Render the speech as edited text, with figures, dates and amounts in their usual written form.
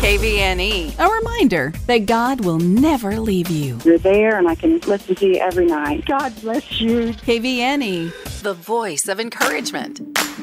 KVNE, a reminder that God will never leave you. You're there, and I can listen to you every night. God bless you. KVNE, the voice of encouragement.